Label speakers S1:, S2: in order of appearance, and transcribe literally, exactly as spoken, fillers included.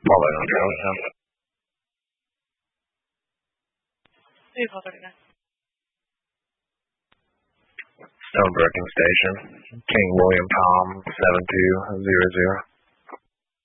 S1: Probably not true, yeah. Stonebrooking Station. King William Palm, seven two zero zero.